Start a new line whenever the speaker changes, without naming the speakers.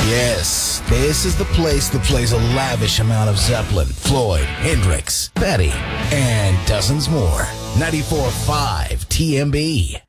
Yes, this is the place that plays a lavish amount of Zeppelin, Floyd, Hendrix, Betty, and dozens more. 94.5 TMB.